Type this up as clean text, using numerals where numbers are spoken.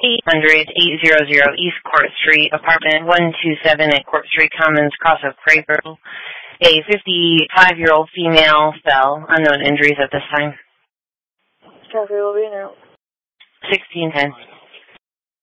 800-800 East Court Street, apartment 127 at Court Street Commons, Cross of Craigville. A 55-year-old female fell. Unknown injuries at this time. Traffic will be now. 1610.